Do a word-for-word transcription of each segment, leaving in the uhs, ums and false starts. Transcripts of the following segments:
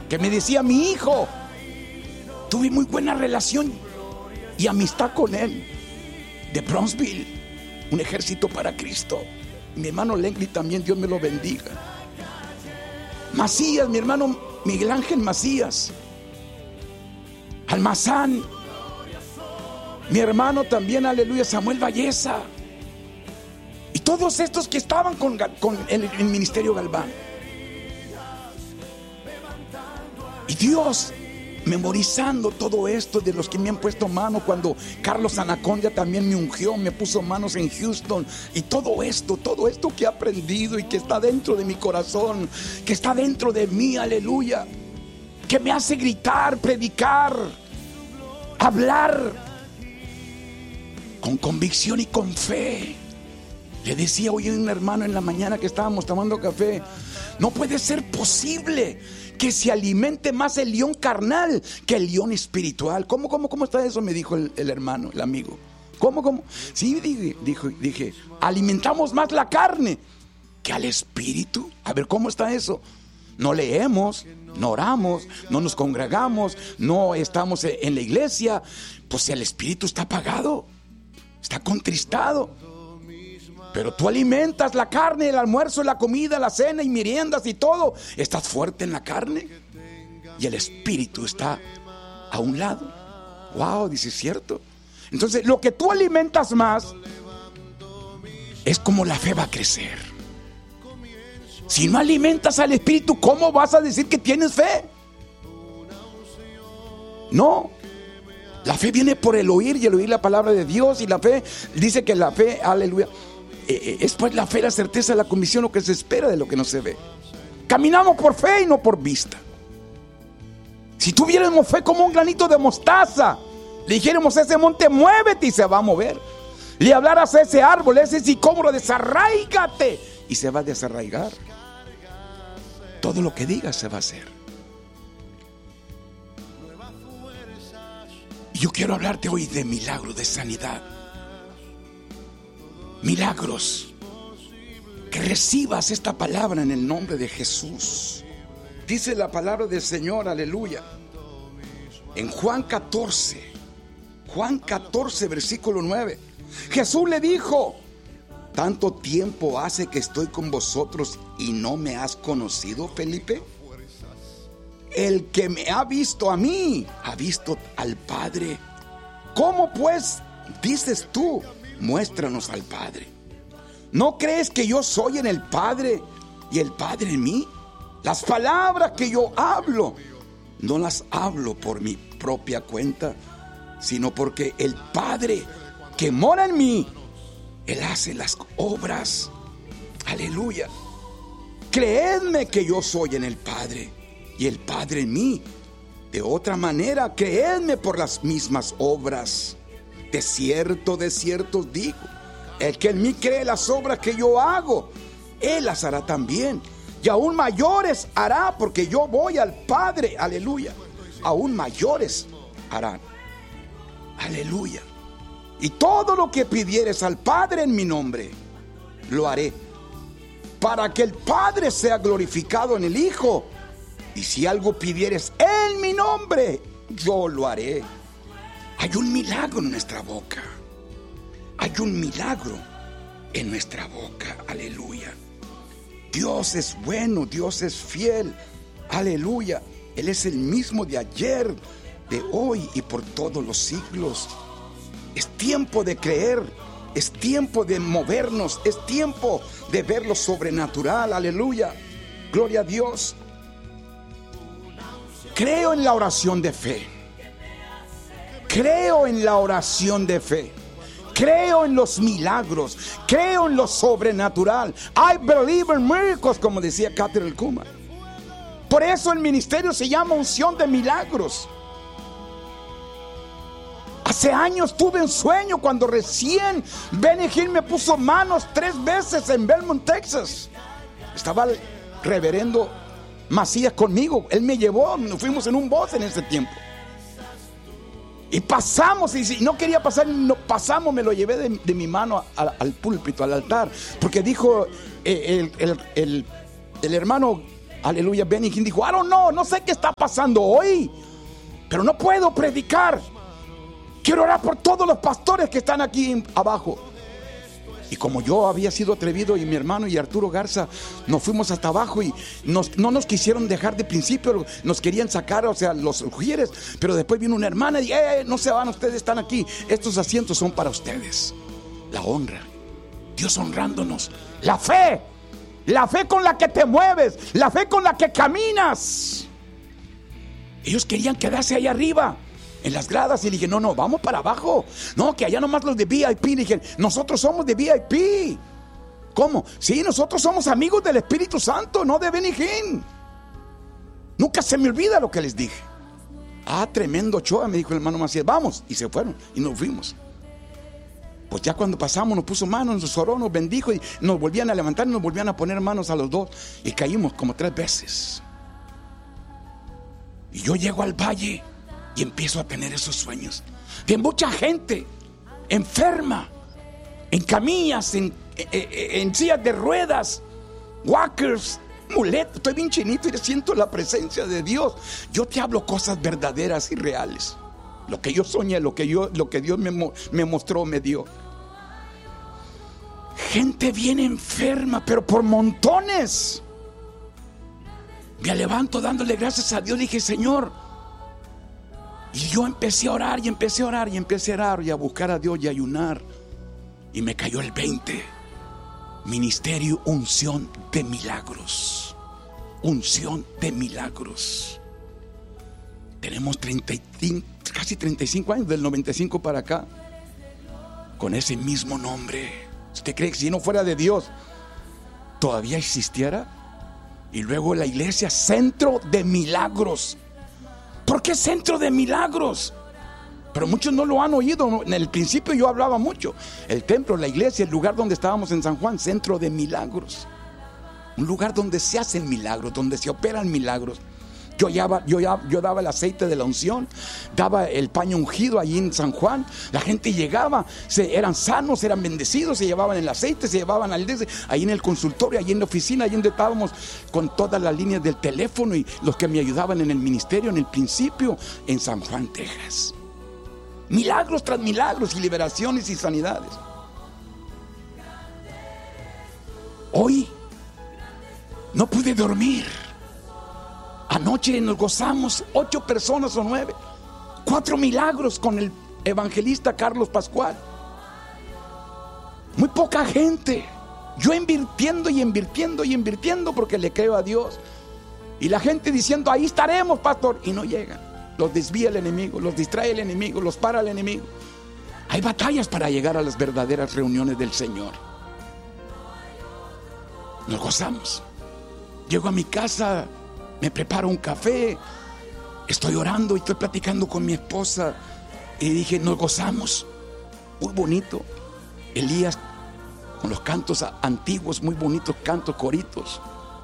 que me decía mi hijo. Tuve muy buena relación y amistad con él, de Bronzeville, un ejército para Cristo. Mi hermano Lengley también, Dios me lo bendiga. Macías, mi hermano Miguel Ángel Macías. Almazán, mi hermano también, aleluya, Samuel Valleza. Y todos estos que estaban con, con el, el ministerio Galván. Y Dios, memorizando todo esto de los que me han puesto mano, cuando Carlos Anaconda también me ungió, me puso manos en Houston, y todo esto, todo esto que he aprendido y que está dentro de mi corazón, que está dentro de mí, aleluya, que me hace gritar, predicar, hablar con convicción y con fe. Le decía hoy a un hermano en la mañana que estábamos tomando café: no puede ser posible que se alimente más el león carnal que el león espiritual. ¿Cómo, cómo, cómo está eso? Me dijo el, el hermano, el amigo. ¿Cómo, cómo? Sí, dije, dijo, dije, alimentamos más la carne que al espíritu. A ver, ¿cómo está eso? No leemos, no oramos, no nos congregamos, no estamos en la iglesia. Pues si el espíritu está apagado, está contristado. Pero tú alimentas la carne, el almuerzo, la comida, la cena y meriendas y todo. Estás fuerte en la carne y el espíritu está a un lado. Wow, dice, cierto. Entonces, lo que tú alimentas más es como la fe va a crecer. Si no alimentas al espíritu, ¿cómo vas a decir que tienes fe? No. La fe viene por el oír y el oír la palabra de Dios. Y la fe, dice que la fe, aleluya, es pues la fe, la certeza, la convicción, lo que se espera de lo que no se ve. Caminamos por fe y no por vista. Si tuviéramos fe como un granito de mostaza, le dijéramos a ese monte: muévete, y se va a mover. Le hablaras a ese árbol, a ese sicómoro: desarraígate, y se va a desarraigar. Todo lo que digas se va a hacer. Y yo quiero hablarte hoy de milagros, de sanidad. Milagros. Que recibas esta palabra en el nombre de Jesús. Dice la palabra del Señor, aleluya, en Juan catorce, Juan catorce, versículo nueve. Jesús le dijo: ¿tanto tiempo hace que estoy con vosotros y no me has conocido, Felipe? El que me ha visto a mí, ha visto al Padre. ¿Cómo pues dices tú: muéstranos al Padre? ¿No crees que yo soy en el Padre y el Padre en mí? Las palabras que yo hablo, no las hablo por mi propia cuenta, sino porque el Padre que mora en mí, Él hace las obras. Aleluya. Creedme que yo soy en el Padre y el Padre en mí. De otra manera, creedme por las mismas obras. De cierto, de cierto os digo, el que en mí cree las obras que yo hago, él las hará también, y aún mayores hará, porque yo voy al Padre. Aleluya. Aún mayores harán. Aleluya. Y todo lo que pidieres al Padre en mi nombre, lo haré, para que el Padre sea glorificado en el Hijo. Y si algo pidieres en mi nombre, yo lo haré. Hay un milagro en nuestra boca. Hay un milagro en nuestra boca. Aleluya. Dios es bueno, Dios es fiel. Aleluya. Él es el mismo de ayer, de hoy y por todos los siglos. Es tiempo de creer. Es tiempo de movernos. Es tiempo de ver lo sobrenatural. Aleluya. Gloria a Dios. Creo en la oración de fe. Creo en la oración de fe. Creo en los milagros. Creo en lo sobrenatural. I believe in miracles, como decía Catherine Kuhlman. Por eso el ministerio se llama unción de milagros. Hace años tuve un sueño cuando recién Benny Hinn me puso manos tres veces en Belmont, Texas. Estaba el reverendo Macías conmigo. Él me llevó, nos fuimos en un bus en ese tiempo. Y pasamos, y si no quería pasar, no pasamos, me lo llevé de, de mi mano a, a, al púlpito, al altar, porque dijo eh, el, el, el, el hermano aleluya, Benny Hinn dijo, I don't know, no sé qué está pasando hoy, pero no puedo predicar. Quiero orar por todos los pastores que están aquí abajo. Y como yo había sido atrevido, y mi hermano y Arturo Garza, nos fuimos hasta abajo y nos, no nos quisieron dejar de principio, nos querían sacar, o sea, los ujieres. Pero después vino una hermana y eh, no se van, ustedes están aquí, estos asientos son para ustedes. La honra, Dios honrándonos, la fe, la fe con la que te mueves, la fe con la que caminas. Ellos querían quedarse ahí arriba en las gradas y le dije, no, no, vamos para abajo. No, que allá nomás los de V I P. Le dije, nosotros somos de V I P. ¿Cómo? Sí, nosotros somos amigos del Espíritu Santo, no de Benny Hinn. Nunca se me olvida lo que les dije. Ah, tremendo Ochoa, me dijo el hermano Macías, vamos. Y se fueron y nos fuimos. Pues ya cuando pasamos nos puso manos, nos oró, nos bendijo y nos volvían a levantar y nos volvían a poner manos a los dos. Y caímos como tres veces. Y yo llego al valle y empiezo a tener esos sueños de mucha gente enferma, en camillas, en, en, en sillas de ruedas, walkers, muletas. Estoy bien chinito y siento la presencia de Dios. Yo te hablo cosas verdaderas y reales. Lo que yo soñé, lo que, yo, lo que Dios me, me mostró, me dio. Gente bien enferma, pero por montones. Me levanto dándole gracias a Dios. Dije, Señor. Y yo empecé a orar y empecé a orar y empecé a orar y a buscar a Dios y a ayunar. Y me cayó el veinte. Ministerio unción de milagros. Unción de milagros. Tenemos treinta y cinco, casi treinta y cinco años, del noventa y cinco para acá, con ese mismo nombre. ¿Usted cree que si no fuera de Dios todavía existiera? Y luego la iglesia, Centro de Milagros. ¿Por qué Centro de Milagros? Pero muchos no lo han oído. En el principio yo hablaba mucho. El templo, la iglesia, el lugar donde estábamos en San Juan, Centro de Milagros. Un lugar donde se hacen milagros, donde se operan milagros. Yo, ya, yo, ya, yo daba el aceite de la unción, daba el paño ungido allí en San Juan. La gente llegaba, se, eran sanos, eran bendecidos, se llevaban el aceite, se llevaban al ahí en el consultorio, allí en la oficina, allí donde estábamos con todas las líneas del teléfono y los que me ayudaban en el ministerio en el principio, en San Juan, Texas. Milagros tras milagros y liberaciones y sanidades. Hoy no pude dormir. Anoche nos gozamos, ocho personas o nueve, cuatro milagros con el evangelista Carlos Pascual. Muy poca gente. Yo invirtiendo y invirtiendo y invirtiendo porque le creo a Dios. Y la gente diciendo, ahí estaremos, pastor. Y no llegan. Los desvía el enemigo, los distrae el enemigo, los para el enemigo. Hay batallas para llegar a las verdaderas reuniones del Señor. Nos gozamos. Llego a mi casa, me preparo un café, estoy orando y estoy platicando con mi esposa y dije, nos gozamos, muy bonito. Elías con los cantos antiguos, muy bonitos cantos, coritos.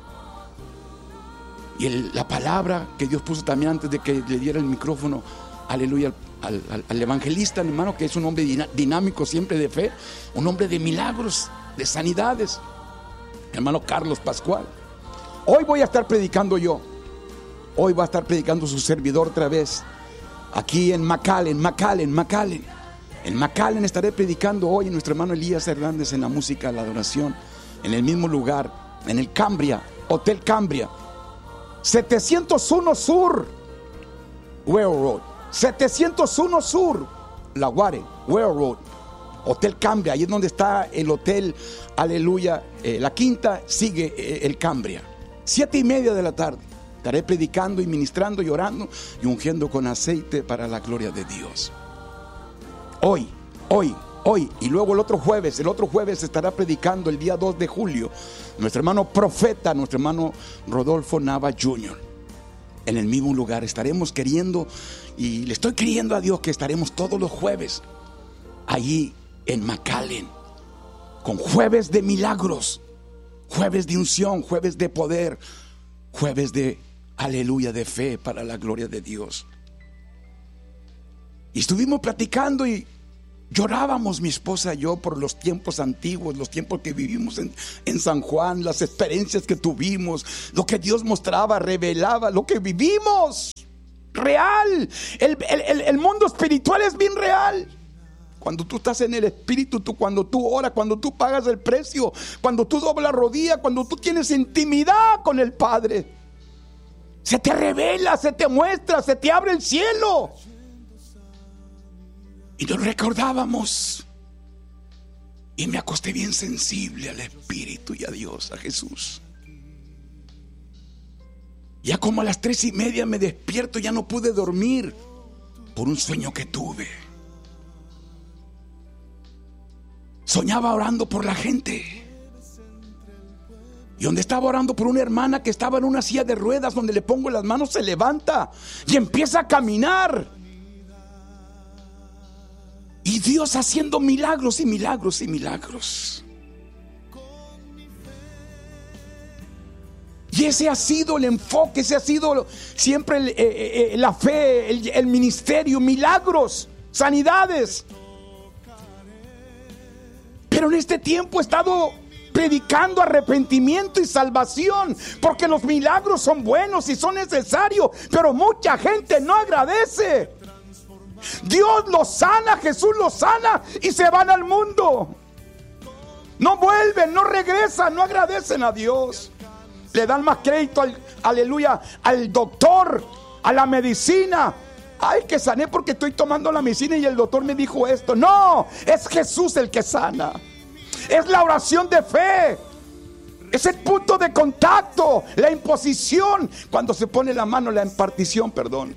Y el, la palabra que Dios puso también antes de que le diera el micrófono, aleluya, al, al, al evangelista, hermano, que es un hombre dinámico siempre de fe, un hombre de milagros, de sanidades, hermano Carlos Pascual. Hoy voy a estar predicando yo. Hoy va a estar predicando su servidor otra vez. Aquí en McAllen, McAllen, McAllen. En McAllen estaré predicando hoy nuestro hermano Elías Hernández en la música, la adoración. En el mismo lugar, en el Cambria, Hotel Cambria. setecientos uno Sur, Railroad. setecientos uno Sur, La Guare, Railroad. Hotel Cambria, ahí es donde está el hotel, aleluya. Eh, la quinta sigue eh, el Cambria. Siete y media de la tarde estaré predicando y ministrando y orando y ungiendo con aceite para la gloria de Dios. Hoy, hoy, hoy y luego el otro jueves, el otro jueves estará predicando el día dos de julio nuestro hermano profeta, nuestro hermano Rodolfo Nava junior En el mismo lugar estaremos queriendo y le estoy creyendo a Dios que estaremos todos los jueves allí en McAllen con jueves de milagros, jueves de unción, jueves de poder, jueves de aleluya, de fe para la gloria de Dios. Y estuvimos platicando y Llorábamos mi esposa y yo por los tiempos antiguos, los tiempos que vivimos en, en San Juan, las experiencias que tuvimos, lo que Dios mostraba, revelaba, lo que vivimos. Real. El, el, el mundo espiritual es bien real. Cuando tú estás en el Espíritu, tú, cuando tú oras, cuando tú pagas el precio, cuando tú doblas rodilla, cuando tú tienes intimidad con el Padre, se te revela, se te muestra, se te abre el cielo. Y nos recordábamos. Y me acosté bien sensible al Espíritu y a Dios, a Jesús. Ya como a las tres y media me despierto, ya no pude dormir por un sueño que tuve. Soñaba orando por la gente. Y donde estaba orando por una hermana que estaba en una silla de ruedas, donde le pongo las manos, se levanta y empieza a caminar. Y Dios haciendo milagros y milagros y milagros. Y ese ha sido el enfoque, ese ha sido siempre el, eh, eh, la fe, el, el ministerio, milagros, sanidades. Pero en este tiempo he estado predicando arrepentimiento y salvación, porque los milagros son buenos y son necesarios, pero mucha gente no agradece. Dios los sana, Jesús los sana y se van al mundo. No vuelven, no regresan, no agradecen a Dios. Le dan más crédito al, aleluya, al doctor, a la medicina. Ay, que sané porque estoy tomando la medicina y el doctor me dijo esto. No, es Jesús el que sana. Es la oración de fe. Es el punto de contacto, la imposición. Cuando se pone la mano, la impartición, perdón.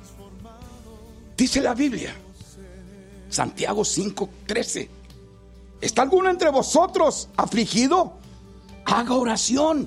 Dice la Biblia, Santiago cinco trece. ¿Está alguno entre vosotros afligido? Haga oración.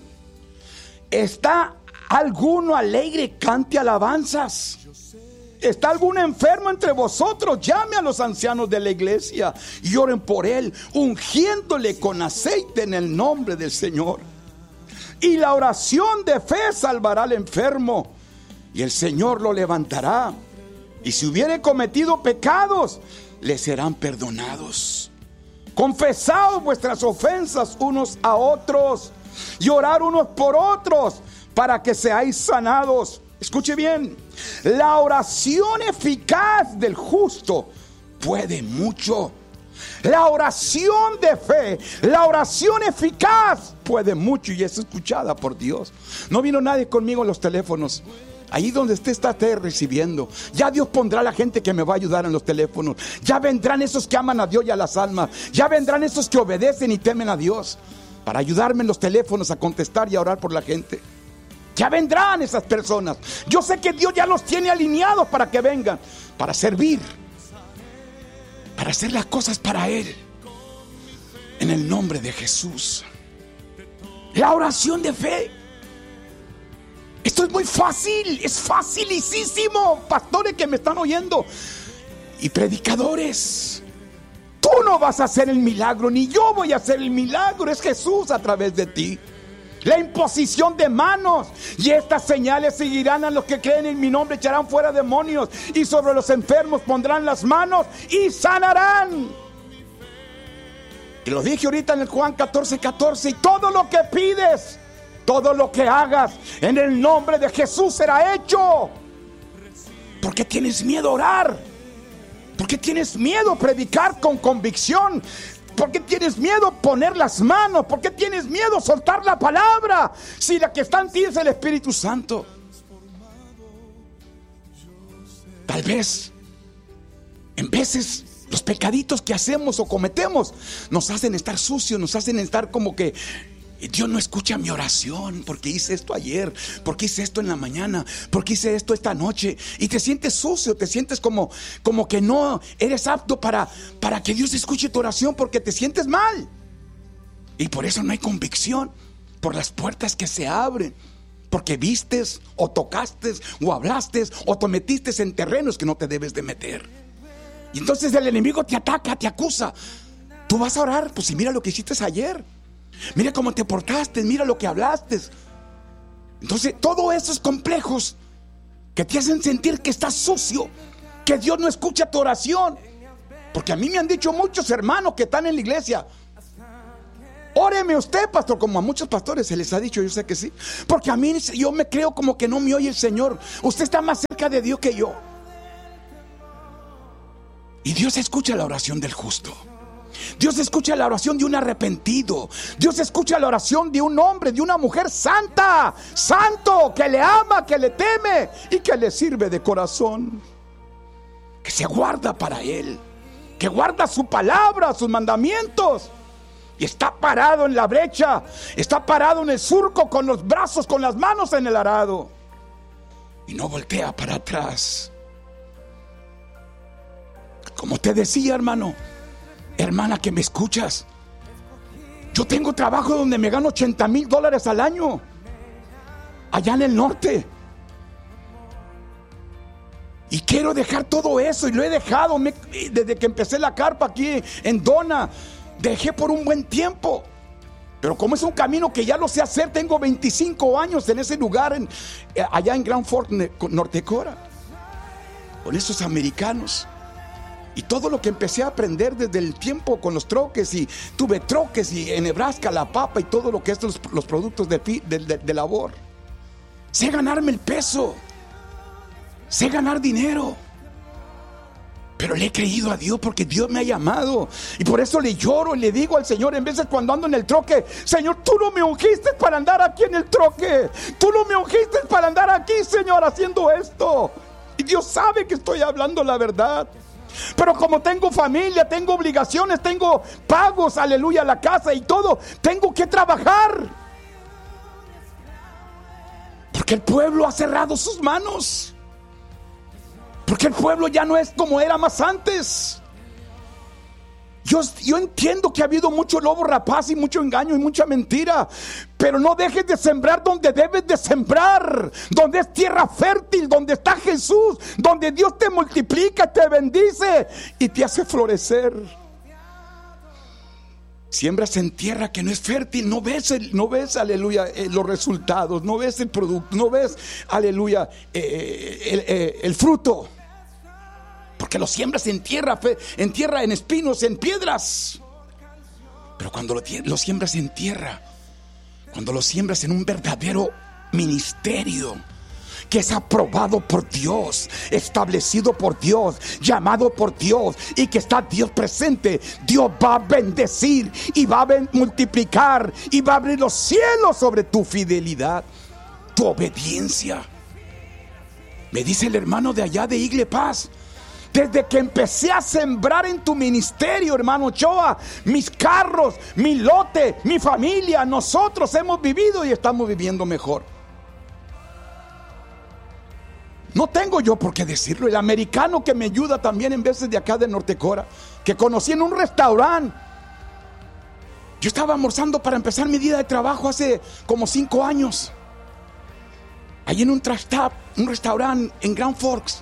¿Está alguno alegre? Cante alabanzas. ¿Está algún enfermo entre vosotros? Llame a los ancianos de la iglesia y oren por él, ungiéndole con aceite en el nombre del Señor. Y la oración de fe salvará al enfermo, y el Señor lo levantará. Y si hubiere cometido pecados, le serán perdonados. Confesaos vuestras ofensas unos a otros y orar unos por otros para que seáis sanados. Escuche bien, la oración eficaz del justo puede mucho. La oración de fe, la oración eficaz puede mucho y es escuchada por Dios. No vino nadie conmigo en los teléfonos. Ahí donde usted está, esté recibiendo. Ya Dios pondrá a la gente que me va a ayudar en los teléfonos. Ya vendrán esos que aman a Dios y a las almas. Ya vendrán esos que obedecen y temen a Dios para ayudarme en los teléfonos a contestar y a orar por la gente. Ya vendrán esas personas. Yo sé que Dios ya los tiene alineados para que vengan, para servir, para hacer las cosas para Él, en el nombre de Jesús. La oración de fe. Esto es muy fácil, es facilísimo. Pastores que me están oyendo y predicadores, tú no vas a hacer el milagro, ni yo voy a hacer el milagro. Es Jesús a través de ti. La imposición de manos, y estas señales seguirán a los que creen en mi nombre, echarán fuera demonios, y sobre los enfermos pondrán las manos y sanarán. Y lo dije ahorita en el Juan catorce catorce. Y todo lo que pides, todo lo que hagas en el nombre de Jesús será hecho. ¿Por qué tienes miedo a orar? ¿Por qué tienes miedo a predicar con convicción? ¿Por qué tienes miedo a poner las manos? ¿Por qué tienes miedo a soltar la palabra? Si la que está en ti es el Espíritu Santo. Tal vez, en veces, los pecaditos que hacemos o cometemos nos hacen estar sucios, nos hacen estar como que Dios no escucha mi oración, porque hice esto ayer, porque hice esto en la mañana, porque hice esto esta noche, y te sientes sucio, te sientes como, como que no eres apto para, para que Dios escuche tu oración, porque te sientes mal, y por eso no hay convicción, por las puertas que se abren, porque vistes o tocaste o hablaste o te metiste en terrenos que no te debes de meter, y entonces el enemigo te ataca, te acusa. Tú vas a orar, pues si mira lo que hiciste ayer, mira cómo te portaste, mira lo que hablaste. Entonces todos esos complejos que te hacen sentir que estás sucio, que Dios no escucha tu oración, Porque a mí me han dicho muchos hermanos que están en la iglesia: óreme usted, pastor. Como a muchos pastores se les ha dicho, yo sé que sí. Porque a mí, yo me creo como que no me oye el Señor. Usted está más cerca de Dios que yo. Y Dios escucha la oración del justo. Dios escucha la oración de un arrepentido. Dios escucha la oración de un hombre, de una mujer santa, santo, que le ama, que le teme y que le sirve de corazón, que se guarda para Él, que guarda su palabra, sus mandamientos, y está parado en la brecha, está parado en el surco, con los brazos, con las manos en el arado, y no voltea para atrás. Como te decía, hermano, hermana que me escuchas, yo tengo trabajo donde me gano ochenta mil dólares al año, allá en el norte. Y quiero dejar todo eso, y lo he dejado me, desde que empecé la carpa aquí en Dona. Dejé por un buen tiempo, pero como es un camino que ya lo sé hacer, tengo veinticinco años en ese lugar, en, allá en Grand Forks, North Dakota, con esos americanos. Y todo lo que empecé a aprender desde el tiempo con los troques, y tuve troques, y en Nebraska la papa y todo lo que es los, los productos de, de, de, de labor. Sé ganarme el peso, sé ganar dinero, pero le he creído a Dios porque Dios me ha llamado. Y por eso le lloro y le digo al Señor, en veces cuando ando en el troque: Señor, tú no me ungiste para andar aquí en el troque, tú no me ungiste para andar aquí, Señor, haciendo esto. Y Dios sabe que estoy hablando la verdad. Pero como tengo familia, tengo obligaciones, tengo pagos, aleluya, la casa y todo, tengo que trabajar. Porque el pueblo ha cerrado sus manos. Porque el pueblo ya no es como era más antes. Yo, yo entiendo que ha habido mucho lobo rapaz y mucho engaño y mucha mentira, pero no dejes de sembrar donde debes de sembrar, donde es tierra fértil, donde está Jesús, donde Dios te multiplica, te bendice y te hace florecer. Siembras en tierra que no es fértil, no ves, el, no ves aleluya, eh, los resultados, no ves el producto, no ves, aleluya, eh, el, eh, el fruto. Porque lo siembras en tierra, en tierra, en espinos, en piedras. Pero cuando lo, lo siembras en tierra, cuando lo siembras en un verdadero ministerio que es aprobado por Dios, establecido por Dios, llamado por Dios, y que está Dios presente, Dios va a bendecir y va a multiplicar y va a abrir los cielos sobre tu fidelidad, tu obediencia. Me dice el hermano de allá de Igle Paz: desde que empecé a sembrar en tu ministerio, hermano Ochoa, mis carros, mi lote, mi familia, nosotros hemos vivido y estamos viviendo mejor. No tengo yo por qué decirlo. El americano que me ayuda también en veces de acá de North Dakota, que conocí en un restaurante. Yo estaba almorzando para empezar mi día de trabajo hace como cinco años, allí en un trash tap, un restaurante en Grand Forks.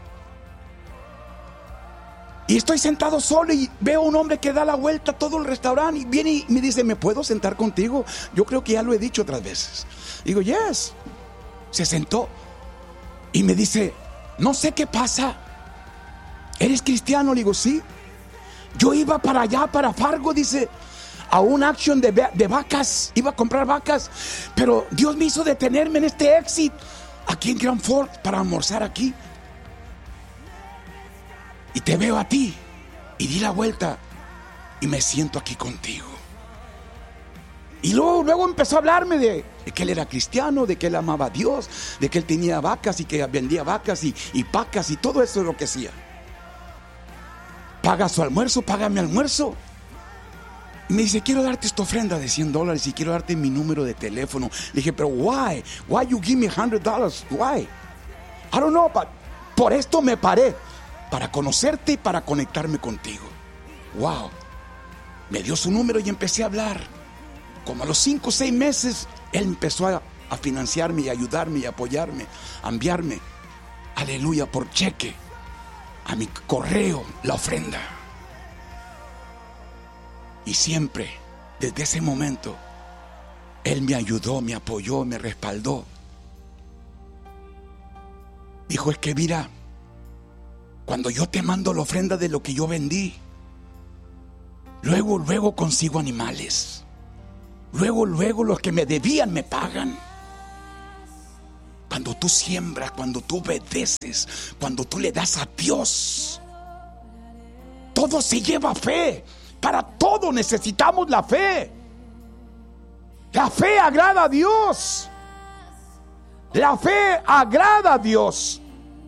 Y estoy sentado solo y veo a un hombre que da la vuelta a todo el restaurante y viene y me dice: ¿me puedo sentar contigo? Yo creo que ya lo he dicho otras veces. Digo: yes. Se sentó y me dice: no sé qué pasa, ¿eres cristiano? Le digo: sí. Yo iba para allá, para Fargo, dice, a un auction de, de vacas, iba a comprar vacas, pero Dios me hizo detenerme en este exit aquí en Grand Forks para almorzar aquí. Y te veo a ti y di la vuelta y me siento aquí contigo. Y luego, luego empezó a hablarme de, de que él era cristiano, de que él amaba a Dios, de que él tenía vacas y que vendía vacas y, y pacas y todo eso es lo que hacía. Paga su almuerzo, paga mi almuerzo. Y me dice: quiero darte esta ofrenda de cien dólares y quiero darte mi número de teléfono. Le dije: pero why? Why you give me one hundred dollars? Why? I don't know, but por esto me paré, para conocerte y para conectarme contigo. Wow. Me dio su número y empecé a hablar. Como a los cinco o seis meses, él empezó a, a financiarme y ayudarme y apoyarme, a enviarme, aleluya, por cheque, a mi correo, la ofrenda. Y siempre, desde ese momento, él me ayudó, me apoyó, me respaldó. Dijo: es que mira, Cuando yo te mando la ofrenda de lo que yo vendí, luego, luego consigo animales. Luego, luego los que me debían me pagan. Cuando tú siembras, cuando tú obedeces, cuando tú le das a Dios, todo se lleva fe. Para todo necesitamos la fe. La fe agrada a Dios. La fe agrada a Dios.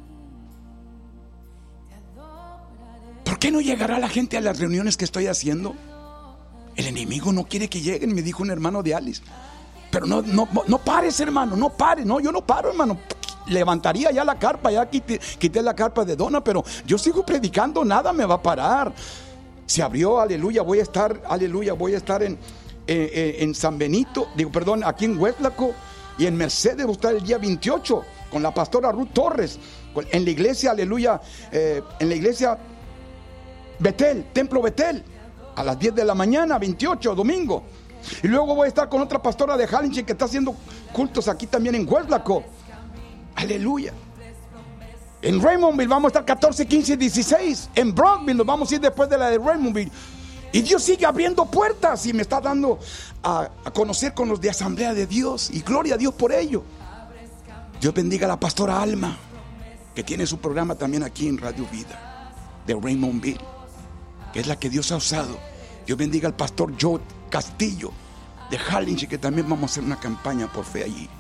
¿Por qué no llegará la gente a las reuniones que estoy haciendo? El enemigo no quiere que lleguen, me dijo un hermano de Alice. Pero no, no, no pares, hermano, no pares. No, yo no paro, hermano. Levantaría ya la carpa, ya quité, quité la carpa de Dona, pero yo sigo predicando, nada me va a parar. Se abrió, aleluya, voy a estar, aleluya, voy a estar en, en, en San Benito, digo, perdón, aquí en Hueslaco y en Mercedes. Voy a estar el día veintiocho con la pastora Ruth Torres, en la iglesia, aleluya, eh, en la iglesia Betel, Templo Betel, a las diez de la mañana, veintiocho, domingo. Y luego voy a estar con otra pastora de Harlingen que está haciendo cultos aquí también en Hueslaco. Aleluya. En Raymondville vamos a estar catorce, quince y dieciséis. En Brockville nos vamos a ir después de la de Raymondville. Y Dios sigue abriendo puertas y me está dando a, a conocer con los de Asamblea de Dios. Y gloria a Dios por ello. Dios bendiga a la pastora Alma, que tiene su programa también aquí en Radio Vida de Raymondville, que es la que Dios ha usado. Dios bendiga al pastor Joe Castillo de Harlingen, que también vamos a hacer una campaña por fe allí.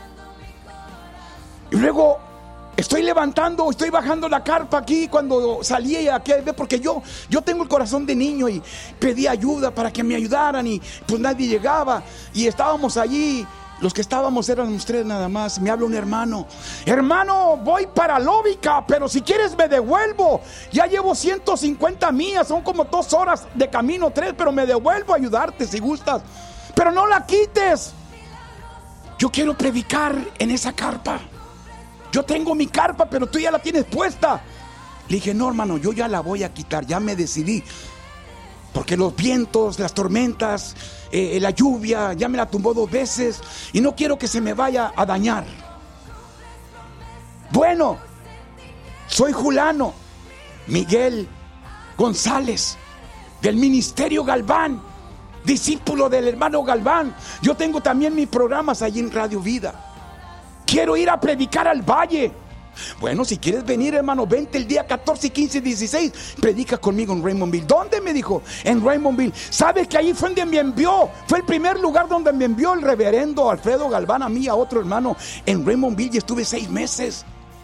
Y luego estoy levantando, estoy bajando la carpa aquí cuando salí aquí, porque yo, yo tengo el corazón de niño y pedí ayuda para que me ayudaran y pues nadie llegaba y estábamos allí. Los que estábamos éramos tres nada más. Me habla un hermano: hermano, voy para Lóbica, pero si quieres me devuelvo. Ya llevo ciento cincuenta millas, son como dos horas de camino, tres, pero me devuelvo a ayudarte si gustas. Pero no la quites. Yo quiero predicar en esa carpa. Yo tengo mi carpa, pero tú ya la tienes puesta. Le dije: no, hermano, yo ya la voy a quitar, ya me decidí. Porque los vientos, las tormentas, eh, la lluvia, ya me la tumbó dos veces y no quiero que se me vaya a dañar. Bueno, soy Julano Miguel González, del Ministerio Galván, discípulo del hermano Galván. Yo tengo también mis programas allí en Radio Vida. Quiero ir a predicar al valle. Bueno, si quieres venir, hermano, vente el día catorce, quince y dieciséis. Predica conmigo en Raymondville. ¿Dónde? Me dijo. En Raymondville. ¿Sabes que ahí fue donde me envió? Fue el primer lugar donde me envió el reverendo Alfredo Galván a mí, a otro hermano, en Raymondville, y estuve seis meses.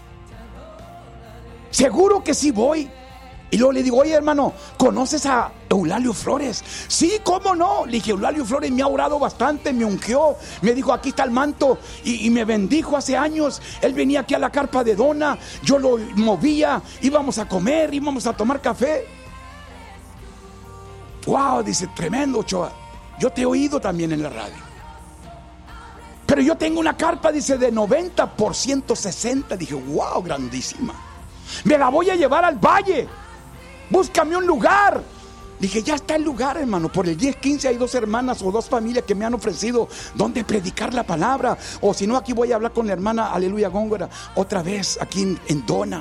Seguro que sí voy. Y luego le digo: oye, hermano, ¿conoces a Eulalio Flores? Sí, ¿cómo no? Le dije: Eulalio Flores me ha orado bastante, me ungió, me dijo: aquí está el manto, y, y me bendijo hace años. Él venía aquí a la carpa de Dona, yo lo movía, íbamos a comer, íbamos a tomar café. Wow, dice: tremendo, Ochoa, yo te he oído también en la radio. Pero yo tengo una carpa, dice, de noventa por ciento sesenta. Dije: wow, grandísima. Me la voy a llevar al valle. Búscame un lugar. Dije: ya está el lugar, hermano. Por el diez quince hay dos hermanas o dos familias que me han ofrecido donde predicar la palabra. O si no, aquí voy a hablar con la hermana Aleluya Góngora otra vez aquí en, en Dona.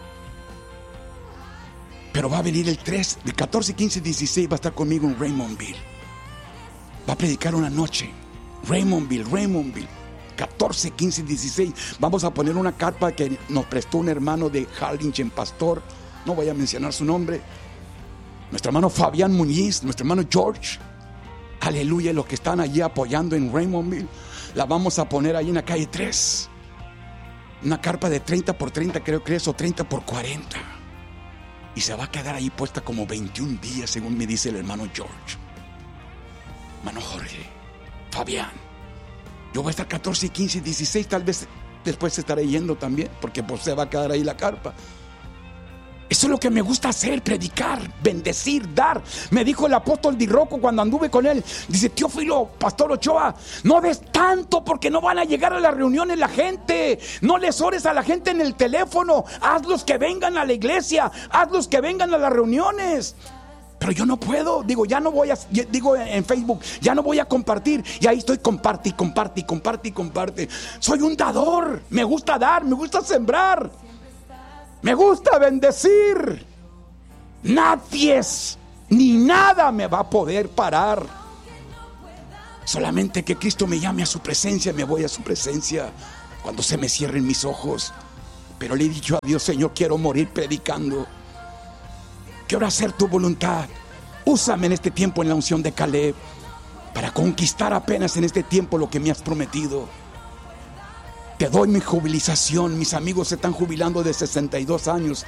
Pero va a venir el tres, el catorce, quince, dieciséis. Va a estar conmigo en Raymondville. Va a predicar una noche. Raymondville, Raymondville, catorce, quince, dieciséis. Vamos a poner una carpa que nos prestó un hermano de Harlingen, pastor, no voy a mencionar su nombre, nuestro hermano Fabián Muñiz, nuestro hermano George. Aleluya, los que están allí apoyando en Raymondville. La vamos a poner ahí en la calle tres. Una carpa de treinta por treinta, creo que es, o treinta por cuarenta. Y se va a quedar ahí puesta como veintiún días, según me dice el hermano George. Hermano Jorge, Fabián, yo voy a estar catorce, quince, dieciséis. Tal vez después estaré yendo también, porque pues se va a quedar ahí la carpa. Eso es lo que me gusta hacer: predicar, bendecir, dar. Me dijo el apóstol Di Rocco cuando anduve con él. Dice: Teófilo, pastor Ochoa, no des tanto, porque no van a llegar a las reuniones la gente. No les ores a la gente en el teléfono. Hazlos que vengan a la iglesia, hazlos que vengan a las reuniones. Pero yo no puedo, digo, ya no voy a, digo en Facebook, ya no voy a compartir. Y ahí estoy, comparte y comparte y comparte y comparte. Soy un dador, me gusta dar, me gusta sembrar. Me gusta bendecir. Nadie es, ni nada me va a poder parar. Solamente que Cristo me llame a su presencia, me voy a su presencia cuando se me cierren mis ojos. Pero le he dicho a Dios: Señor, quiero morir predicando. Quiero hacer tu voluntad. Úsame en este tiempo en la unción de Caleb para conquistar apenas en este tiempo lo que me has prometido. Te doy mi jubilización. Mis amigos se están jubilando de sesenta y dos años.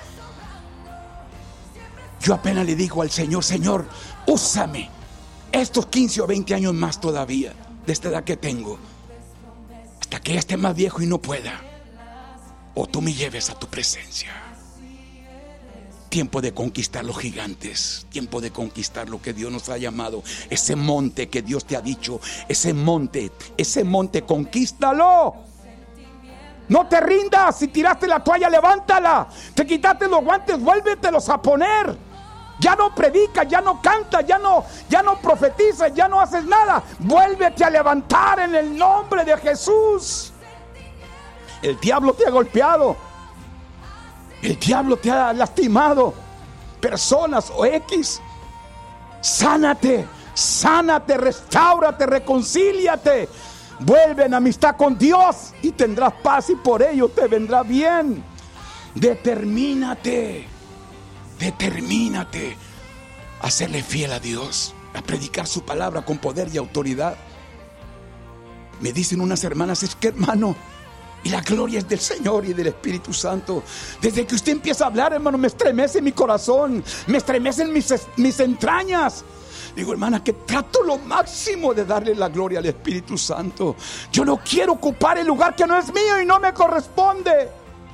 Yo apenas le digo al Señor: Señor, úsame estos quince o veinte años más todavía, de esta edad que tengo, hasta que ya esté más viejo y no pueda, o tú me lleves a tu presencia. Tiempo de conquistar los gigantes, tiempo de conquistar lo que Dios nos ha llamado. Ese monte que Dios te ha dicho, ese monte, ese monte, conquístalo. No te rindas. Si tiraste la toalla, levántala. Te quitaste los guantes, vuélvetelos a poner. Ya no predicas, ya no cantas, ya no, ya no profetizas, ya no haces nada. Vuélvete a levantar en el nombre de Jesús. El diablo te ha golpeado, el diablo te ha lastimado, personas o X. Sánate, sánate, restáurate, reconcíliate. Vuelve en amistad con Dios y tendrás paz, y por ello te vendrá bien. Determínate, determínate a serle fiel a Dios, a predicar su palabra con poder y autoridad. Me dicen unas hermanas: es que, hermano, y la gloria es del Señor y del Espíritu Santo. Desde que usted empieza a hablar, hermano, me estremece mi corazón, me estremecen mis, mis entrañas. Digo: hermana, que trato lo máximo de darle la gloria al Espíritu Santo. Yo no quiero ocupar el lugar que no es mío y no me corresponde.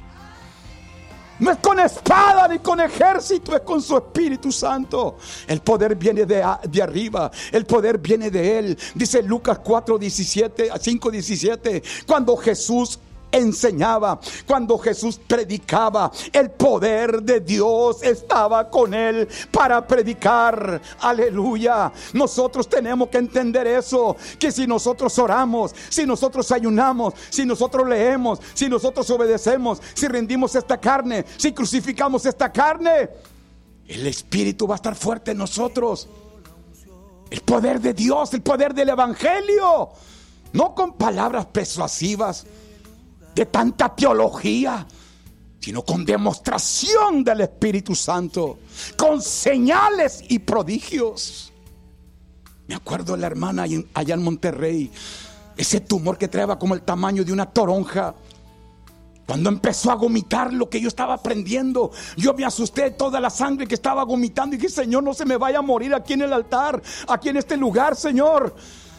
No es con espada ni con ejército, es con su Espíritu Santo. El poder viene de, de arriba, el poder viene de Él. Dice Lucas cuatro diecisiete, cinco diecisiete, cuando Jesús enseñaba, cuando Jesús predicaba, el poder de Dios estaba con Él para predicar. Aleluya. Nosotros tenemos que entender eso, que si nosotros oramos, si nosotros ayunamos, si nosotros leemos, si nosotros obedecemos, si rendimos esta carne, si crucificamos esta carne, el Espíritu va a estar fuerte en nosotros. El poder de Dios, el poder del Evangelio, no con palabras persuasivas de tanta teología, sino con demostración del Espíritu Santo, con señales y prodigios. Me acuerdo de la hermana allá en Monterrey, ese tumor que traía como el tamaño de una toronja. Cuando empezó a vomitar lo que yo estaba aprendiendo, yo me asusté de toda la sangre que estaba vomitando y dije: Señor, no se me vaya a morir aquí en el altar, aquí en este lugar, Señor.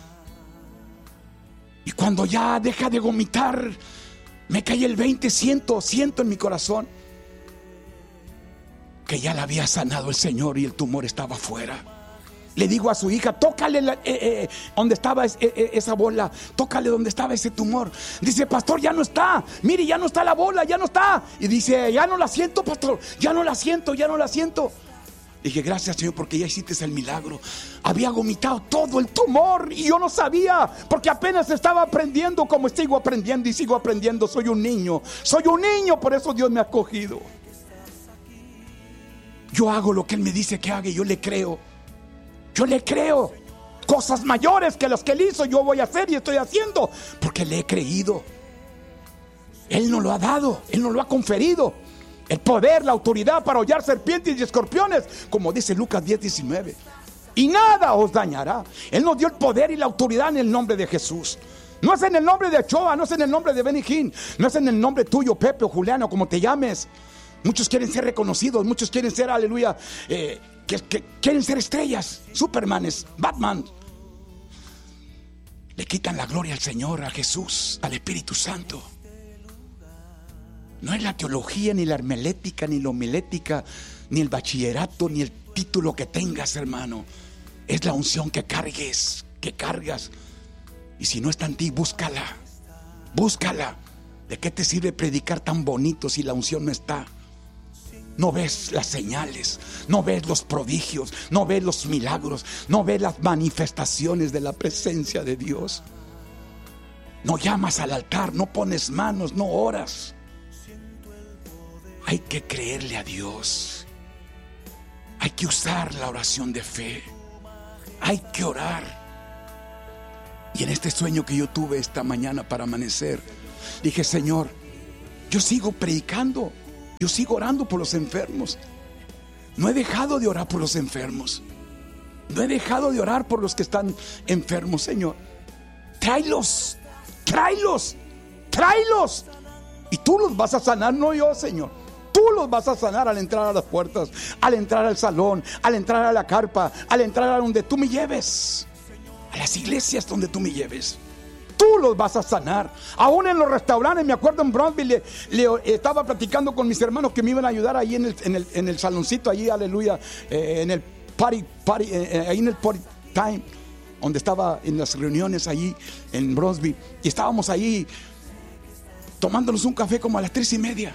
Y cuando ya deja de vomitar, me cae el veinte, siento, siento en mi corazón que ya la había sanado el Señor y el tumor estaba fuera. Le digo a su hija: tócale la, eh, eh, donde estaba es, eh, esa bola, tócale donde estaba ese tumor. Dice: pastor, ya no está, mire, ya no está la bola, ya no está. Y dice: ya no la siento, pastor, ya no la siento, ya no la siento. Dije: gracias, Señor, porque ya hiciste el milagro. Había vomitado todo el tumor y yo no sabía, porque apenas estaba aprendiendo, como sigo aprendiendo y sigo aprendiendo. Soy un niño, soy un niño, por eso Dios me ha acogido. Yo hago lo que Él me dice que haga y yo le creo. Yo le creo. Cosas mayores que las que Él hizo, yo voy a hacer y estoy haciendo, porque le he creído. Él nos lo ha dado, Él nos lo ha conferido. El poder, la autoridad para hollar serpientes y escorpiones, como dice Lucas diez diecinueve. Y nada os dañará. Él nos dio el poder y la autoridad en el nombre de Jesús. No es en el nombre de Ochoa, no es en el nombre de Benijín, no es en el nombre tuyo, Pepe o Juliano, como te llames. Muchos quieren ser reconocidos, muchos quieren ser, aleluya, eh, que, que quieren ser estrellas, Supermanes, Batman. Le quitan la gloria al Señor, a Jesús, al Espíritu Santo. No es la teología, ni la hermelética, ni la homilética, ni el bachillerato, ni el título que tengas, hermano. Es la unción que cargues, que cargas. Y si no está en ti, búscala. Búscala. ¿De qué te sirve predicar tan bonito si la unción no está? No ves las señales, no ves los prodigios, no ves los milagros, no ves las manifestaciones de la presencia de Dios. No llamas al altar, no pones manos, no oras. hay que creerle a Dios. Hay que usar la oración de fe. Hay que orar. Y en este sueño que yo tuve esta mañana para amanecer, dije: Señor, yo sigo predicando, yo sigo orando por los enfermos. No he dejado de orar por los enfermos. No he dejado de orar por los que están enfermos, Señor. Tráelos, tráelos, tráelos. Y tú los vas a sanar, no yo, Señor. Tú los vas a sanar al entrar a las puertas, al entrar al salón, al entrar a la carpa, al entrar a donde tú me lleves, a las iglesias donde tú me lleves. Tú los vas a sanar. Aún en los restaurantes, me acuerdo en Bronzeville, le, le, estaba platicando con mis hermanos que me iban a ayudar ahí en el, en el, en el saloncito, allí, aleluya, eh, en el party, party eh, ahí en el party time, donde estaba en las reuniones allí en Bronzeville. Y estábamos ahí tomándonos un café como a las tres y media.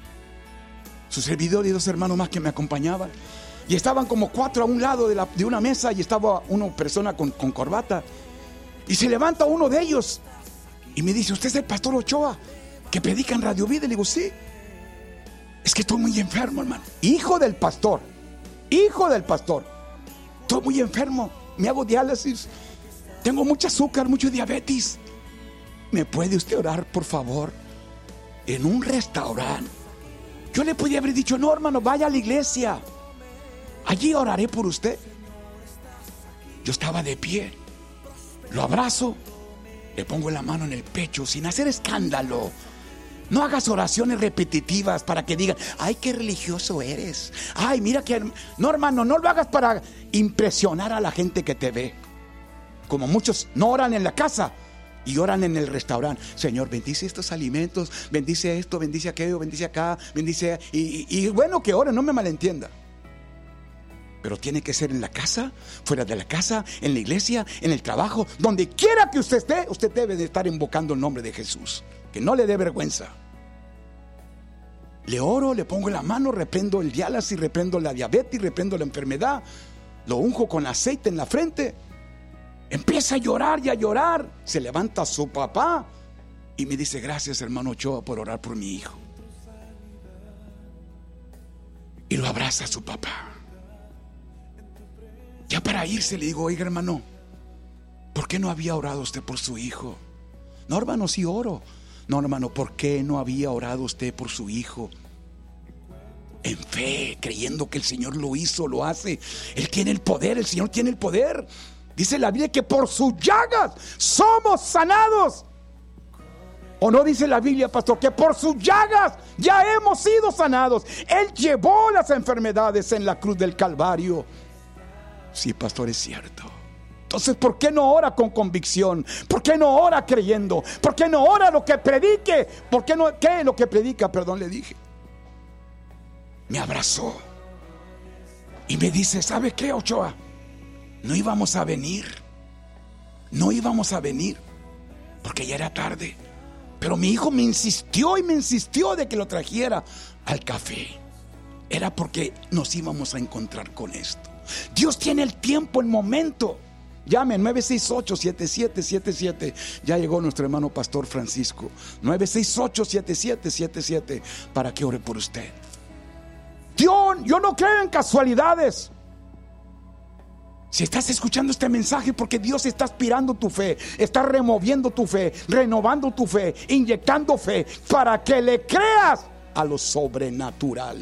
Su servidor y dos hermanos más que me acompañaban. Y estaban como cuatro a un lado de, la, de una mesa, y estaba una persona con, con corbata. Y se levanta uno de ellos y me dice: ¿usted es el pastor Ochoa que predica en Radio Vida? Y le digo: sí. Es que estoy muy enfermo, hermano. Hijo del pastor, hijo del pastor. Estoy muy enfermo, me hago diálisis, tengo mucho azúcar, mucho diabetes. ¿Me puede usted orar, por favor? En un restaurante. Yo le podía haber dicho: no, hermano, vaya a la iglesia, allí oraré por usted. Yo estaba de pie, lo abrazo, le pongo la mano en el pecho sin hacer escándalo. No hagas oraciones repetitivas para que digan: ay, qué religioso eres. Ay, mira que... No, hermano, no lo hagas para impresionar a la gente que te ve. Como muchos no oran en la casa y oran en el restaurante. Señor, bendice estos alimentos, bendice esto, bendice aquello, bendice acá, bendice... Y, y, y bueno que oren, no me malentienda. Pero tiene que ser en la casa, fuera de la casa, en la iglesia, en el trabajo, donde quiera que usted esté. Usted debe de estar invocando el nombre de Jesús. Que no le dé vergüenza. Le oro, le pongo la mano, reprendo el diálisis, reprendo la diabetes, reprendo la enfermedad. Lo unjo con aceite en la frente. Empieza a llorar y a llorar. Se levanta su papá y me dice: gracias, hermano Ochoa, por orar por mi hijo. Y lo abraza a su papá. Ya para irse le digo: oiga, hermano, ¿por qué no había orado usted por su hijo? No, hermano, sí oro. No, hermano, ¿por qué no había orado usted por su hijo? En fe, creyendo que el Señor lo hizo, lo hace. Él tiene el poder, el Señor tiene el poder. Dice la Biblia que por sus llagas somos sanados. ¿O no dice la Biblia, pastor, que por sus llagas ya hemos sido sanados? Él llevó las enfermedades en la cruz del Calvario. Sí, pastor, es cierto. Entonces, ¿por qué no ora con convicción? ¿Por qué no ora creyendo? ¿Por qué no ora lo que predique? ¿Por qué no qué lo que predica? Perdón, le dije. Me abrazó y me dice: ¿sabe qué, Ochoa? No íbamos a venir. No íbamos a venir porque ya era tarde. Pero mi hijo me insistió y me insistió de que lo trajera al café. Era porque nos íbamos a encontrar con esto. Dios tiene el tiempo, el momento. Llame nueve seis ocho, siete siete siete siete. Ya llegó nuestro hermano pastor Francisco. nueve seis ocho, siete siete siete siete para que ore por usted. Dios, yo no creo en casualidades. Si estás escuchando este mensaje, porque Dios está aspirando tu fe, está removiendo tu fe, renovando tu fe, inyectando fe para que le creas a lo sobrenatural.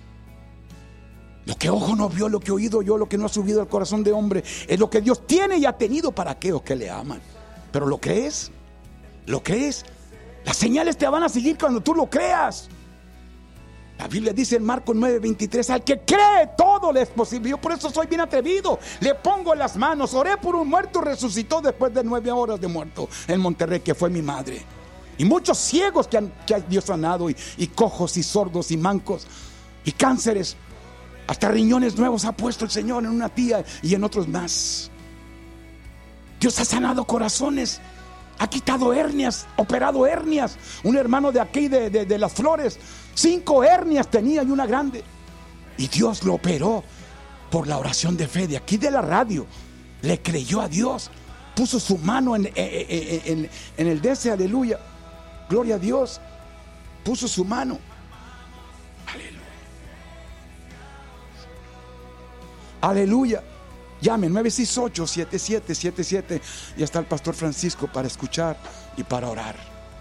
Lo que ojo no vio, lo que oído yo, lo que no ha subido al corazón de hombre, es lo que Dios tiene y ha tenido para aquellos que le aman. Pero ¿lo crees? ¿Lo crees? Las señales te van a seguir cuando tú lo creas. La Biblia dice en Marcos nueve veintitrés: al que cree todo le es posible. Yo por eso soy bien atrevido. Le pongo en las manos. Oré por un muerto, resucitó después de nueve horas de muerto en Monterrey, que fue mi madre. Y muchos ciegos que, han, que Dios ha sanado, y, y cojos y sordos y mancos y cánceres. Hasta riñones nuevos ha puesto el Señor en una tía y en otros más. Dios ha sanado corazones, ha quitado hernias, operado hernias. Un hermano de aquí de, de, de Las Flores, cinco hernias tenía y una grande. Y Dios lo operó por la oración de fe de aquí de la radio. Le creyó a Dios, puso su mano en, en, en, en el de ese, aleluya, gloria a Dios. Puso su mano. Aleluya. Llame nueve seis ocho, siete siete siete siete. Ya está el pastor Francisco para escuchar y para orar.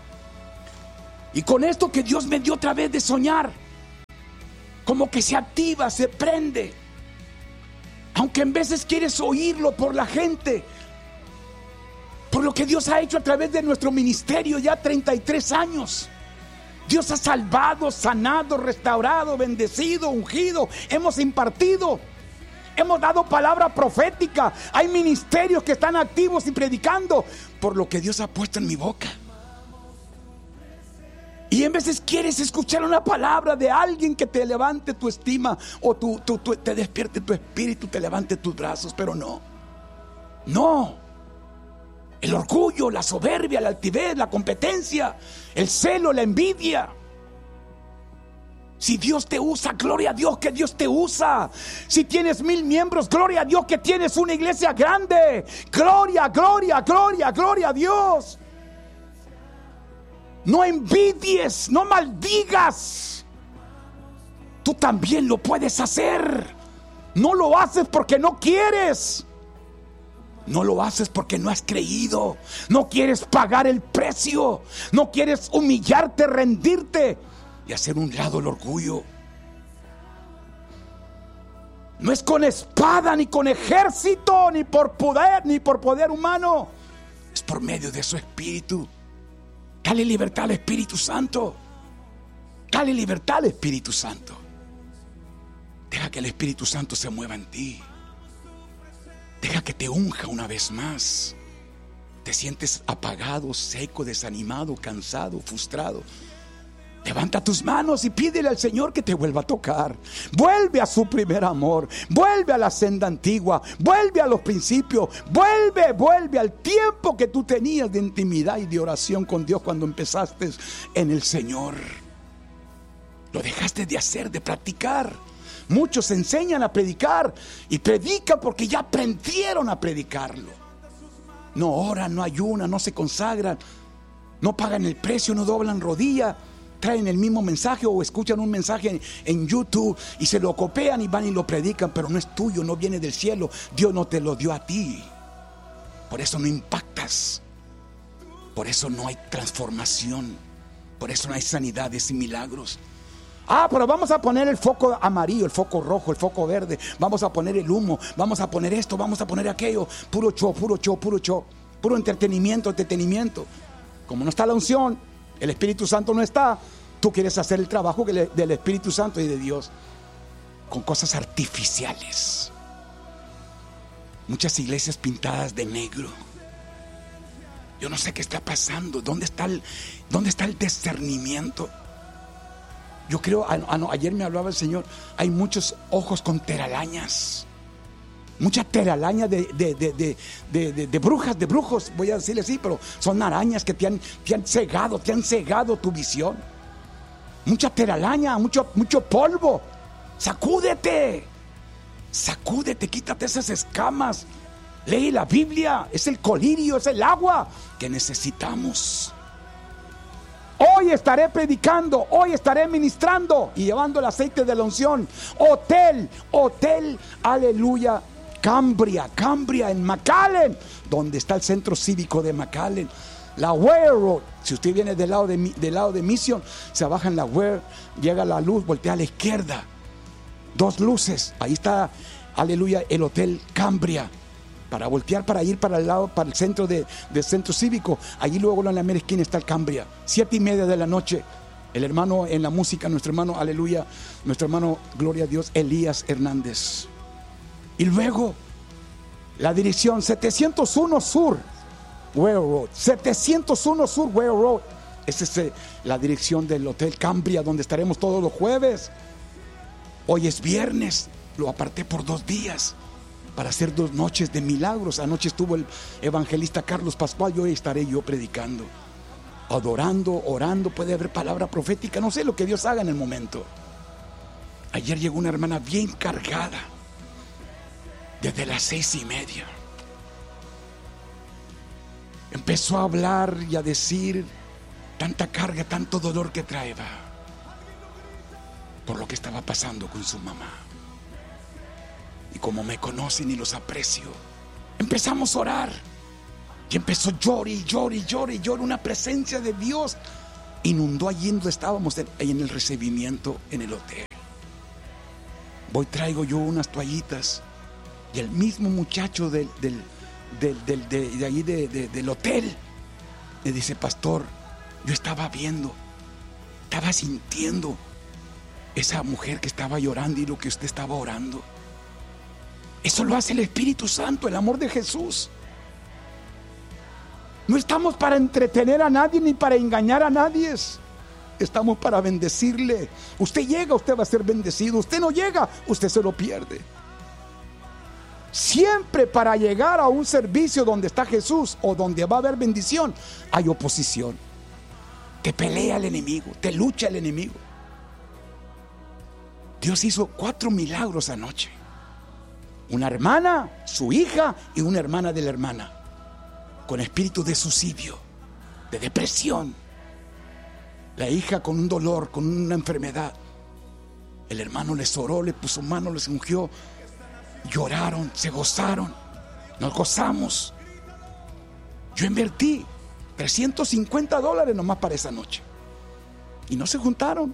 Y con esto que Dios me dio otra vez de soñar, como que se activa, se prende. Aunque en veces quieres oírlo por la gente, por lo que Dios ha hecho a través de nuestro ministerio ya treinta y tres años. Dios ha salvado, sanado, restaurado, bendecido, ungido. Hemos impartido, hemos dado palabra profética. Hay ministerios que están activos y predicando por lo que Dios ha puesto en mi boca. Y en veces quieres escuchar una palabra de alguien que te levante tu estima, o tu, tu, tu, te despierte tu espíritu, te levante tus brazos, pero no. No. El orgullo, la soberbia, la altivez, la competencia, el celo, la envidia. Si Dios te usa, gloria a Dios que Dios te usa. Si tienes mil miembros, gloria a Dios que tienes una iglesia grande. Gloria, gloria, gloria, gloria a Dios. No envidies, no maldigas. Tú también lo puedes hacer. No lo haces porque no quieres. No lo haces porque no has creído. No quieres pagar el precio. No quieres humillarte, rendirte y hacer un lado el orgullo. No es con espada, ni con ejército, ni por poder, ni por poder humano. Es por medio de su Espíritu. Dale libertad al Espíritu Santo. Dale libertad al Espíritu Santo. Deja que el Espíritu Santo se mueva en ti. Deja que te unja una vez más. Te sientes apagado, seco, desanimado, cansado, frustrado. Levanta tus manos y pídele al Señor que te vuelva a tocar. Vuelve a su primer amor. Vuelve a la senda antigua. Vuelve a los principios. Vuelve, vuelve al tiempo que tú tenías de intimidad y de oración con Dios cuando empezaste en el Señor. Lo dejaste de hacer, de practicar. Muchos enseñan a predicar y predican porque ya aprendieron a predicarlo. No oran, no ayunan, no se consagran, no pagan el precio, no doblan rodilla. Traen el mismo mensaje o escuchan un mensaje en, en YouTube y se lo copian y van y lo predican, pero no es tuyo, no viene del cielo. Dios no te lo dio a ti. Por eso no impactas. Por eso no hay transformación. Por eso no hay sanidades y milagros. Ah, pero vamos a poner el foco amarillo, el foco rojo, el foco verde. Vamos a poner el humo, vamos a poner esto, vamos a poner aquello. Puro show, puro show, puro show. Puro entretenimiento, entretenimiento. Como no está la unción, el Espíritu Santo no está. Tú quieres hacer el trabajo del Espíritu Santo y de Dios con cosas artificiales. Muchas iglesias pintadas de negro. Yo no sé qué está pasando. ¿Dónde está el, dónde está el discernimiento? Yo creo, ah, no, ayer me hablaba el Señor, hay muchos ojos con telarañas. Mucha telaraña de, de, de, de, de, de, de brujas, de brujos, voy a decirle así, pero son arañas que te han, te han cegado, te han cegado tu visión. Mucha telaraña, mucho, mucho polvo. Sacúdete, sacúdete, quítate esas escamas. Lee la Biblia, es el colirio, es el agua que necesitamos. Hoy estaré predicando, hoy estaré ministrando y llevando el aceite de la unción. Hotel, hotel, aleluya, Cambria, Cambria en McAllen, donde está el centro cívico de McAllen. La Ware Road, si usted viene del lado de, del lado de Mission, se baja en la Ware, llega la luz, voltea a la izquierda. Dos luces, ahí está, aleluya, el hotel Cambria. Para voltear, para ir para el lado, para el centro de, del centro cívico. Allí luego en la mera esquina está el Cambria. Siete y media de la noche. El hermano en la música, nuestro hermano, aleluya, nuestro hermano, gloria a Dios, Elías Hernández. Y luego, la dirección setecientos uno Sur, Ware Road. setecientos uno Sur, Ware Road. Esa es eh, la dirección del Hotel Cambria, donde estaremos todos los jueves. Hoy es viernes, lo aparté por dos días. Para hacer dos noches de milagros. Anoche estuvo el evangelista Carlos Pascual y hoy estaré yo predicando, adorando, orando. Puede haber palabra profética, no sé lo que Dios haga en el momento. Ayer llegó una hermana bien cargada, desde las seis y media. Empezó a hablar y a decir tanta carga, tanto dolor que traía por lo que estaba pasando con su mamá. Y como me conocen y los aprecio, empezamos a orar. Y empezó llorar y llorar y llorar y llorar. Una presencia de Dios inundó allí donde estábamos, ahí en el recibimiento, en el hotel. Voy, traigo yo unas toallitas. Y el mismo muchacho del, del, del, del, de, de ahí de, de, del hotel me dice: pastor, yo estaba viendo, estaba sintiendo esa mujer que estaba llorando y lo que usted estaba orando. Eso lo hace el Espíritu Santo, el amor de Jesús. No estamos para entretener a nadie ni para engañar a nadie. Estamos para bendecirle. Usted llega, usted va a ser bendecido. Usted no llega, usted se lo pierde. Siempre para llegar a un servicio donde está Jesús o donde va a haber bendición, hay oposición. Te pelea el enemigo, te lucha el enemigo. Dios hizo cuatro milagros anoche. Una hermana, su hija y una hermana de la hermana, con espíritu de suicidio, de depresión. La hija con un dolor, con una enfermedad. El hermano les oró, le puso mano, les ungió. Lloraron, se gozaron, nos gozamos. Yo invertí trescientos cincuenta dólares nomás para esa noche y no se juntaron.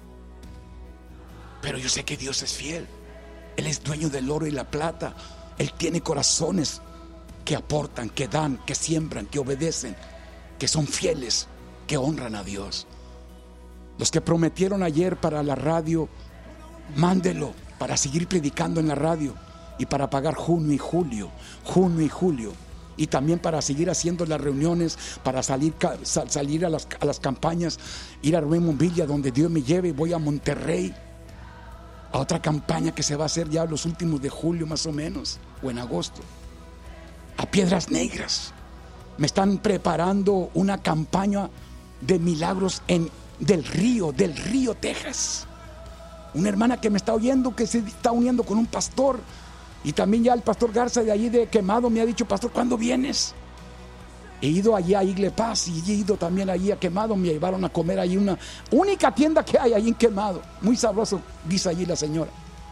Pero yo sé que Dios es fiel. Él es dueño del oro y la plata. Él tiene corazones que aportan, que dan, que siembran, que obedecen, que son fieles, que honran a Dios. Los que prometieron ayer para la radio, mándelo para seguir predicando en la radio y para pagar junio y julio, junio y julio, y también para seguir haciendo las reuniones, para salir, salir a las, a las campañas, ir a Raymond Villa donde Dios me lleve. Voy a Monterrey a otra campaña que se va a hacer ya los últimos de julio más o menos, o en agosto. A Piedras Negras me están preparando una campaña de milagros en del río, del río Texas. Una hermana que me está oyendo, que se está uniendo con un pastor, y también ya el pastor Garza de allí de Quemado me ha dicho: pastor, ¿cuándo vienes? He ido allí a Igle Paz y he ido también allí a Quemado. Me llevaron a comer allí, una única tienda que hay allí en Quemado, muy sabroso, dice allí la señora.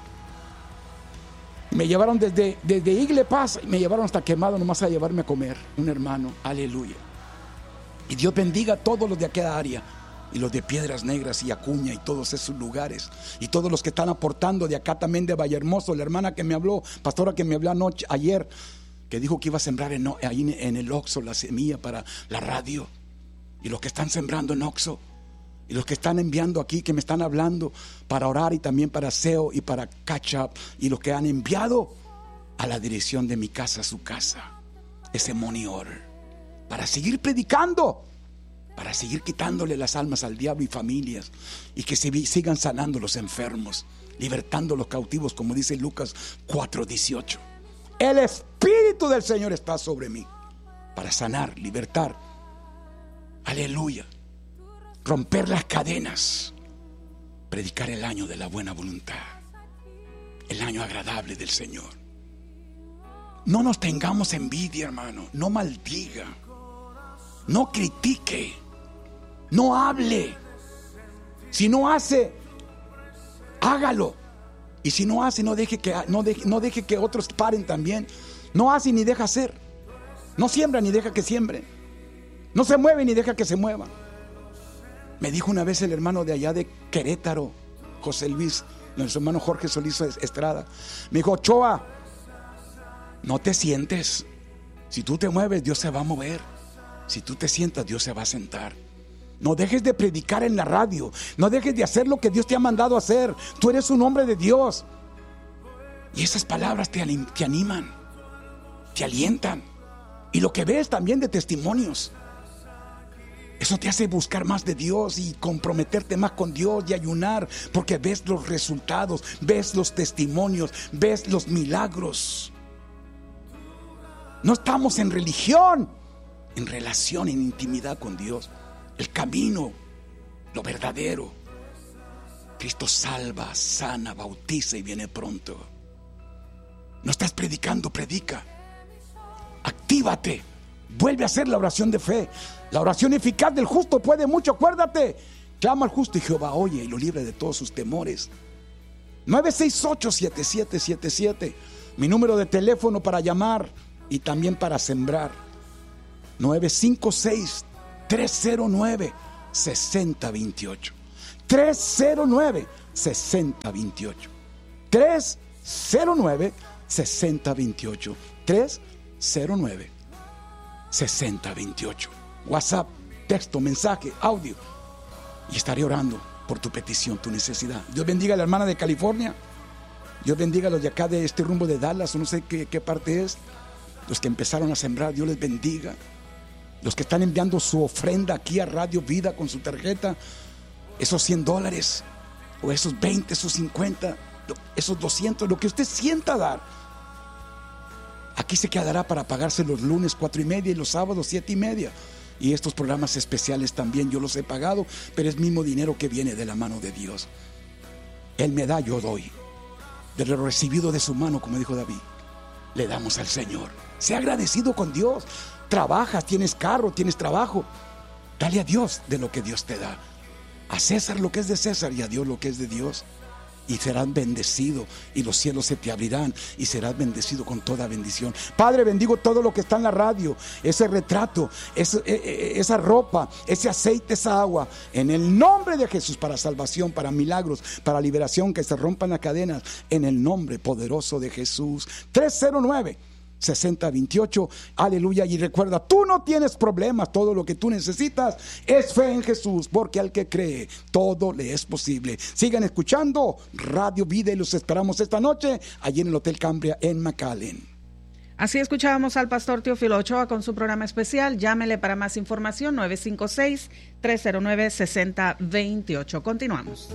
Me llevaron desde, desde Igle Paz, me llevaron hasta Quemado nomás a llevarme a comer, un hermano. Aleluya. Y Dios bendiga a todos los de aquella área, y los de Piedras Negras y Acuña y todos esos lugares, y todos los que están aportando de acá también de Vallehermoso. La hermana que me habló, pastora que me habló anoche, ayer, que dijo que iba a sembrar en, ahí en el Oxxo la semilla para la radio, y los que están sembrando en Oxxo, y los que están enviando aquí, que me están hablando para orar, y también para S E O y para Catch Up, y los que han enviado a la dirección de mi casa, su casa, ese money order, para seguir predicando, para seguir quitándole las almas al diablo y familias, y que se sigan sanando los enfermos, libertando los cautivos, como dice Lucas cuatro dieciocho. El Espíritu del Señor está sobre mí para sanar, libertar, aleluya, romper las cadenas, predicar el año de la buena voluntad, el año agradable del Señor. No nos tengamos envidia, hermano. No maldiga, no critique, no hable. Si no hace, hágalo. Y si no hace, no deje que, no deje, no deje que otros paren también. No hace ni deja hacer. No siembra ni deja que siembren. No se mueve ni deja que se muevan. Me dijo una vez el hermano de allá de Querétaro, José Luis, nuestro hermano Jorge Solís Estrada. Me dijo: Ochoa, no te sientes. Si tú te mueves, Dios se va a mover. Si tú te sientas, Dios se va a sentar. No dejes de predicar en la radio. No dejes de hacer lo que Dios te ha mandado a hacer. Tú eres un hombre de Dios. Y esas palabras te, te animan, te alientan. Y lo que ves también de testimonios, eso te hace buscar más de Dios y comprometerte más con Dios y ayunar, porque ves los resultados, ves los testimonios, ves los milagros. No estamos en religión, en relación, en intimidad con Dios. El camino, lo verdadero. Cristo salva, sana, bautiza y viene pronto. No estás predicando, predica. Actívate. Vuelve a hacer la oración de fe. La oración eficaz del justo puede mucho. Acuérdate. Clama al justo y Jehová oye y lo libre de todos sus temores. nueve seis ocho, siete siete siete siete. Mi número de teléfono para llamar y también para sembrar, nueve cinco seis, tres cero nueve, seis cero dos ocho. tres cero nueve, seis cero dos ocho. tres cero nueve, seis cero dos ocho. tres cero nueve, seis cero dos ocho. WhatsApp, texto, mensaje, audio. Y estaré orando por tu petición, tu necesidad. Dios bendiga a la hermana de California. Dios bendiga a los de acá de este rumbo de Dallas, o no sé qué, qué parte es. Los que empezaron a sembrar, Dios les bendiga. Los que están enviando su ofrenda aquí a Radio Vida con su tarjeta, esos cien dólares, o esos veinte, esos cincuenta, esos doscientos, lo que usted sienta dar, aquí se quedará para pagarse los lunes cuatro y media y los sábados siete y media. Y estos programas especiales también yo los he pagado, pero es mismo dinero que viene de la mano de Dios. Él me da, yo doy. De lo recibido de su mano, como dijo David, le damos al Señor. Sea agradecido con Dios. Trabajas, tienes carro, tienes trabajo. Dale a Dios de lo que Dios te da. A César lo que es de César y a Dios lo que es de Dios. Y serás bendecido y los cielos se te abrirán y serás bendecido con toda bendición. Padre, bendigo todo lo que está en la radio, ese retrato, ese, esa ropa, ese aceite, esa agua, en el nombre de Jesús, para salvación, para milagros, para liberación, que se rompan las cadenas, en el nombre poderoso de Jesús. tres cero nueve, seis cero dos ocho, aleluya. Y recuerda, tú no tienes problemas, todo lo que tú necesitas es fe en Jesús, porque al que cree todo le es posible. Sigan escuchando Radio Vida y los esperamos esta noche allí en el Hotel Cambria en McAllen. Así escuchábamos al pastor Teófilo Ochoa con su programa especial. Llámele para más información, nueve cinco seis, tres cero nueve, seis cero dos ocho. Continuamos.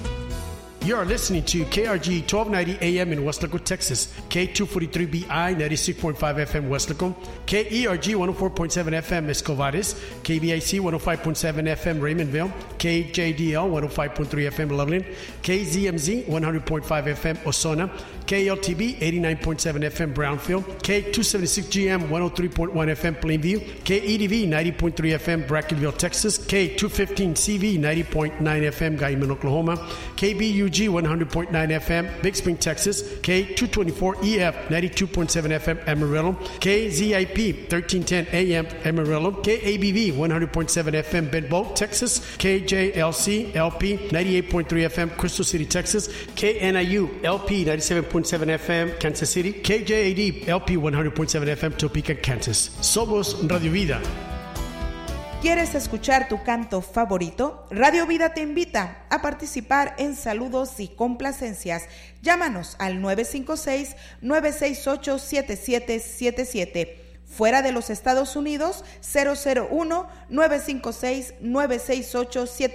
You are listening to K R G twelve ninety A M in Weslaco, Texas, K two forty-three B I ninety-six point five F M Weslaco, K E R G one oh four point seven F M Escovares, K B I C one oh five point seven F M Raymondville, K J D L one oh five point three F M Loveland, K Z M Z one hundred point five F M Osona, K L T B eighty-nine point seven F M Brownfield, K two seventy-six G M one oh three point one F M Plainview, K E D V ninety point three F M Brackenville, Texas, K two fifteen C V ninety point nine F M Guyman, Oklahoma, K B U G one hundred point nine F M Big Spring, Texas, K two twenty-four E F ninety-two point seven F M Amarillo, K Z I P thirteen ten A M Amarillo, K A B V one hundred point seven F M Benbow, Texas, K J L C L P ninety-eight point three F M Crystal City, Texas, K N I U L P ninety-seven point seven F M Kansas City, K J A D L P one hundred point seven F M Topeka, Kansas. Somos Radio Vida. ¿Quieres escuchar tu canto favorito? Radio Vida te invita a participar en saludos y complacencias. Llámanos al nueve cinco seis, nueve seis ocho, siete siete siete siete. Fuera de los Estados Unidos, cero cero uno, nueve cinco seis, nueve seis ocho, siete